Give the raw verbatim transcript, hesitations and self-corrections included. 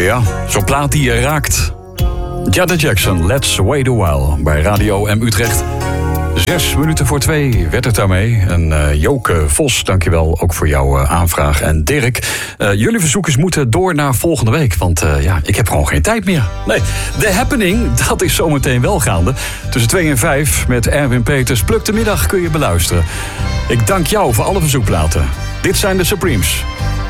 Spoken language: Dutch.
Ja, zo'n plaat die je raakt. Janet Jackson, Let's Wait a While, bij Radio M Utrecht. Zes minuten voor twee werd het daarmee. En uh, Joke Vos, dankjewel ook voor jouw uh, aanvraag. En Dirk, uh, jullie verzoekers moeten door naar volgende week. Want uh, ja, ik heb gewoon geen tijd meer. Nee, The Happening, dat is zometeen wel gaande. Tussen twee en vijf met Erwin Peters. Pluk de middag kun je beluisteren. Ik dank jou voor alle verzoekplaten. Dit zijn de Supremes.